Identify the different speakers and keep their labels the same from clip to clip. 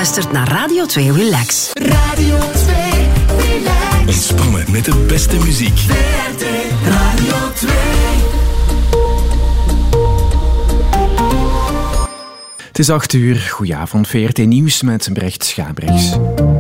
Speaker 1: luistert naar Radio 2 Relax.
Speaker 2: Radio 2 Relax.
Speaker 3: Ontspannen met de beste muziek.
Speaker 2: VRT Radio 2.
Speaker 4: Het is 8:00. Goedenavond, VRT Nieuws met Brecht Schabrechts.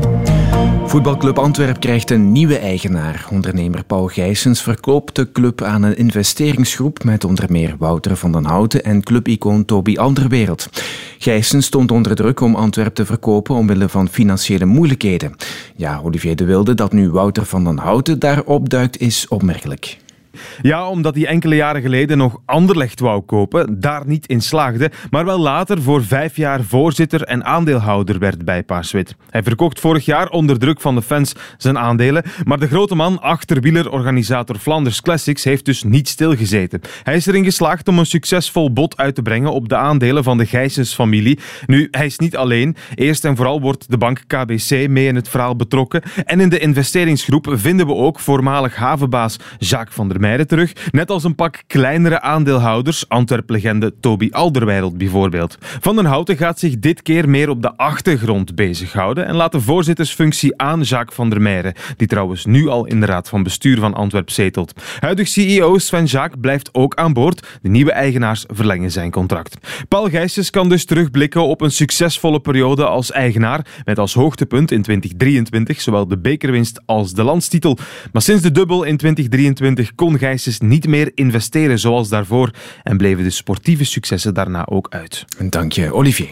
Speaker 4: Voetbalclub Antwerp krijgt een nieuwe eigenaar. Ondernemer Paul Gijsens verkoopt de club aan een investeringsgroep met onder meer Wouter van den Houten en clubicoon Toby Alderweireld. Gijsens stond onder druk om Antwerp te verkopen omwille van financiële moeilijkheden. Ja, Olivier de Wilde, dat nu Wouter van den Houten daar opduikt, is opmerkelijk.
Speaker 5: Ja, omdat hij enkele jaren geleden nog Anderlecht wou kopen, daar niet in slaagde, maar wel later voor 5 jaar voorzitter en aandeelhouder werd bij Paars-Wit. Hij verkocht vorig jaar onder druk van de fans zijn aandelen, maar de grote man achter wielerorganisator Flanders Classics heeft dus niet stilgezeten. Hij is erin geslaagd om een succesvol bod uit te brengen op de aandelen van de Gijsens-familie. Nu, hij is niet alleen. Eerst en vooral wordt de bank KBC mee in het verhaal betrokken. En in de investeringsgroep vinden we ook voormalig havenbaas Jacques van der Meijden terug, net als een pak kleinere aandeelhouders, Antwerp-legende Toby Alderweireld bijvoorbeeld. Van den Houten gaat zich dit keer meer op de achtergrond bezighouden en laat de voorzittersfunctie aan Jacques van der Meijden, die trouwens nu al in de raad van bestuur van Antwerp zetelt. Huidig CEO Sven Jaak blijft ook aan boord. De nieuwe eigenaars verlengen zijn contract. Paul Gijsens kan dus terugblikken op een succesvolle periode als eigenaar, met als hoogtepunt in 2023 zowel de bekerwinst als de landstitel. Maar sinds de dubbel in 2023 kon Gijsens niet meer investeren zoals daarvoor en bleven de sportieve successen daarna ook uit.
Speaker 4: Dank je, Olivier.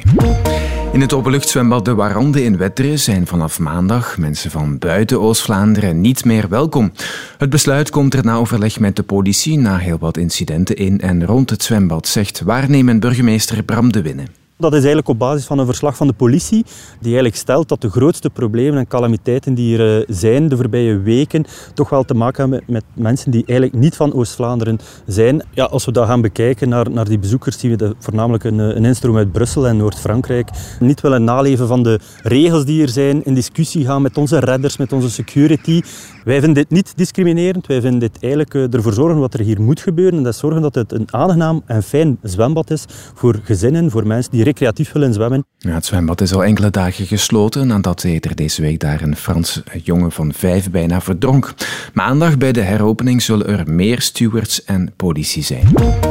Speaker 4: In het openluchtzwembad De Warande in Wetteren zijn vanaf maandag mensen van buiten Oost-Vlaanderen niet meer welkom. Het besluit komt er na overleg met de politie na heel wat incidenten in en rond het zwembad, zegt waarnemend burgemeester Bram de Winne.
Speaker 6: Dat is eigenlijk op basis van een verslag van de politie, die eigenlijk stelt dat de grootste problemen en calamiteiten die er zijn de voorbije weken toch wel te maken hebben met mensen die eigenlijk niet van Oost-Vlaanderen zijn. Ja, als we dat gaan bekijken naar die bezoekers, zien we voornamelijk een instroom uit Brussel en Noord-Frankrijk. Niet willen naleven van de regels die er zijn, in discussie gaan met onze redders, met onze security. Wij vinden dit niet discriminerend, wij vinden dit eigenlijk ervoor zorgen wat er hier moet gebeuren. En dat is zorgen dat het een aangenaam en fijn zwembad is voor gezinnen, voor mensen die recreatief willen zwemmen.
Speaker 4: Ja, het zwembad is al enkele dagen gesloten nadat eerder deze week daar een Frans jongen van 5 bijna verdronk. Maandag bij de heropening zullen er meer stewards en politie zijn.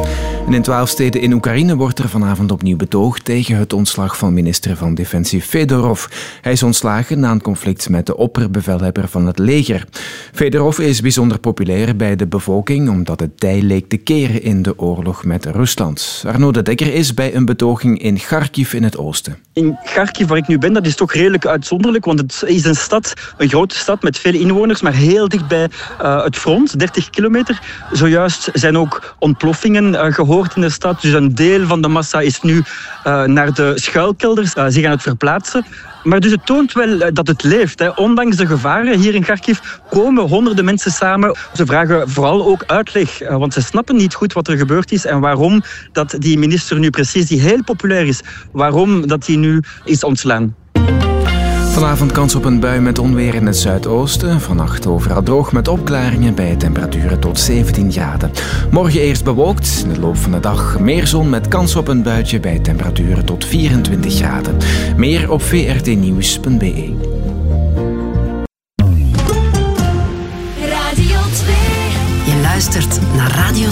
Speaker 4: En in 12 steden in Oekraïne wordt er vanavond opnieuw betoogd tegen het ontslag van minister van Defensie Fedorov. Hij is ontslagen na een conflict met de opperbevelhebber van het leger. Fedorov is bijzonder populair bij de bevolking omdat het tij leek te keren in de oorlog met Rusland. Arno de Dekker is bij een betoging in Kharkiv in het oosten.
Speaker 7: In Kharkiv, waar ik nu ben, dat is toch redelijk uitzonderlijk, want het is een stad, een grote stad met veel inwoners, maar heel dicht bij het front, 30 kilometer. Zojuist zijn ook ontploffingen gehoord in de stad, dus een deel van de massa is nu naar de schuilkelders zich aan het verplaatsen. Maar dus het toont wel dat het leeft. Hè. Ondanks de gevaren hier in Kharkiv komen honderden mensen samen. Ze vragen vooral ook uitleg, want ze snappen niet goed wat er gebeurd is en waarom dat die minister nu precies, die heel populair is, waarom dat hij nu is ontslaan.
Speaker 4: Vanavond kans op een bui met onweer in het zuidoosten. Vannacht overal droog met opklaringen bij temperaturen tot 17 graden. Morgen eerst bewolkt. In de loop van de dag meer zon met kans op een buitje bij temperaturen tot 24 graden. Meer op vrtnieuws.be.
Speaker 1: Je luistert naar Radio